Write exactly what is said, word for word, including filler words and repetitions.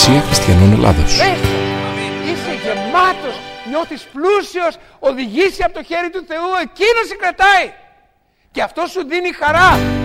Εκκλησία Χριστιανών Ελλάδος. Είσαι γεμάτος, νιώθεις πλούσιος, οδηγήσει από το χέρι του Θεού, εκείνος σε κρατάει. Και αυτό σου δίνει χαρά.